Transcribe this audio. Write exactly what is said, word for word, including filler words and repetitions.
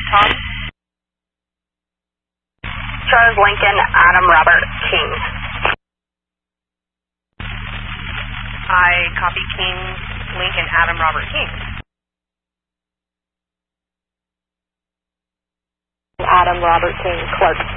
Tom? Charles Lincoln, Adam Robert King. I copy King, Lincoln, Adam Robert King. Adam Robert King, Clark.